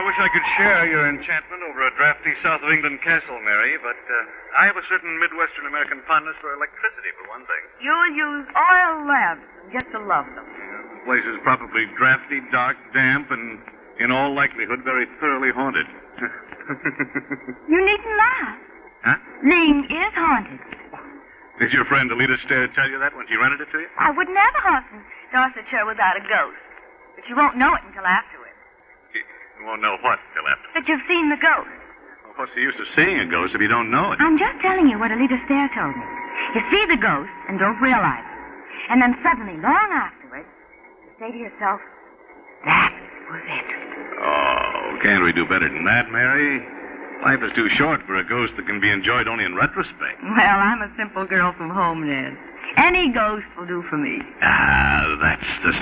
wish I could share your enchantment over a drafty South of England castle, Mary, but I have a certain Midwestern American fondness for electricity, for one thing. You'll use oil lamps and get to love them. The place is probably drafty, dark, damp, and in all likelihood very thoroughly haunted. You needn't laugh. Huh? Ling is haunted. Did your friend Alita Stair tell you that when she rented it to you? I would never haunt in Dorsetshire without a ghost. But you won't know it until afterwards. You won't know what till after. That you've seen the ghost. Well, what's the use of seeing a ghost if you don't know it? I'm just telling you what Alita Stair told me. You see the ghost and don't realize it. And then suddenly, long afterwards, you say to yourself, that was it. Oh, can't we do better than that, Mary? Life is too short for a ghost that can be enjoyed only in retrospect. Well, I'm a simple girl from home, Ned. Any ghost will do for me. Ah, that's the